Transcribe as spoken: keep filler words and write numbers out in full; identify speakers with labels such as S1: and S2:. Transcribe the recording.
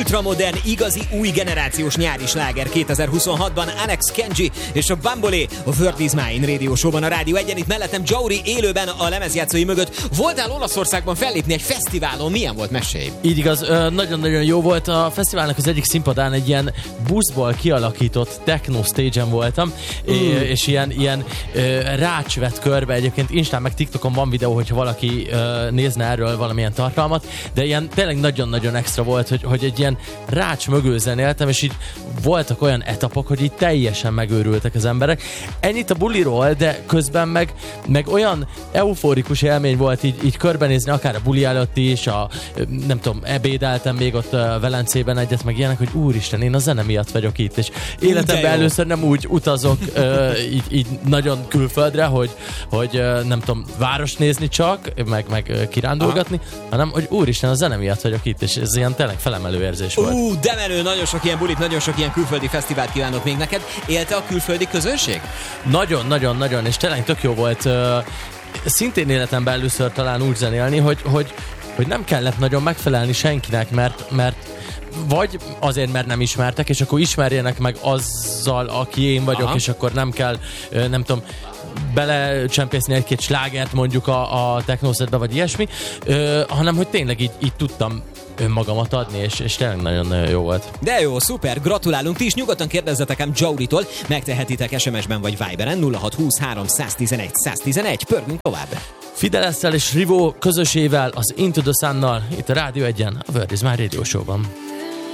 S1: ultramodern, igazi új generációs nyári sláger kétezer-huszonhatban Alex Kenji és a Bambolé a World is Mine Radio Show-ban a Rádió egyen, itt mellettem Jauri élőben a lemezjátszói mögött. Voltál Olaszországban fellépni egy fesztiválon, milyen volt, mesélj?
S2: Így igaz, nagyon-nagyon jó volt. A fesztiválnak az egyik színpadán egy ilyen buszból kialakított techno stage-en voltam, mm. és ilyen, ilyen rács vett körbe. Egyébként Instán meg TikTokon van videó, hogyha valaki nézne erről valamilyen tartalmat, de ilyen tényleg nagyon-nagyon extra volt, hogy, hogy egy ilyen rács mögül zenéltem, és így voltak olyan etapok, hogy így teljesen megőrültek az emberek. Ennyit a buliról, de közben meg, meg olyan euforikus élmény volt így, így körbenézni, akár a buli előtt is, a, nem tudom, ebédeltem még ott Velencében egyet, meg ilyenek, hogy úristen, én a zene miatt vagyok itt, és életemben először nem úgy utazok így, így nagyon külföldre, hogy, hogy nem tudom, város nézni csak, meg, meg kirándulgatni, aha, hanem, hogy úristen, a zene miatt vagyok itt, és ez ilyen tényleg felemelő érzés volt.
S1: Ú, de menő, nagyon sok ilyen bulit, nagyon sok ilyen külföldi fesztivált kívánok még neked. Élte a külföldi közönség?
S2: Nagyon, nagyon, nagyon, és tényleg tök jó volt. Szintén életemben először talán úgy zenélni, hogy, hogy, hogy nem kellett nagyon megfelelni senkinek, mert, mert vagy azért, mert nem ismertek, és akkor ismerjenek meg azzal, aki én vagyok, aha, és akkor nem kell, nem tudom, belecsempészni egy-két slágert mondjuk a, a technószedbe, vagy ilyesmi, ö, hanem hogy tényleg így, így tudtam önmagamat adni, és, és tényleg nagyon jó volt.
S1: De jó, szuper, gratulálunk, ti is nyugodtan kérdezzetek ám Jauritól, megtehetitek es em es-ben vagy Viberen nulla hat húsz három száztizenegy száztizenegy, pörgünk tovább.
S2: Fidelesszel és Rivó közösével, az Into the Sun-nal, itt a Rádió egyen, a World is Mine Radio Show-ban.